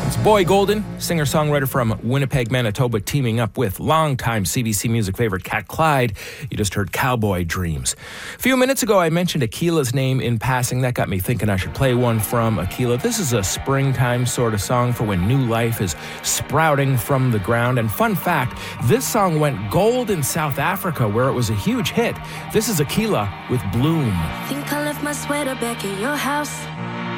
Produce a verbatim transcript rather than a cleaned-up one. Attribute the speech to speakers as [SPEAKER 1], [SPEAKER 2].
[SPEAKER 1] Boy Golden, singer-songwriter from Winnipeg, Manitoba, teaming up with longtime C B C Music favorite Cat Clyde. You just heard Cowboy Dreams. A few minutes ago, I mentioned Akila's name in passing. That got me thinking I should play one from Akila. This is a springtime sort of song for when new life is sprouting from the ground. And fun fact, this song went gold in South Africa, where it was a huge hit. This is Akila with Bloom.
[SPEAKER 2] Think I left my sweater back at your house.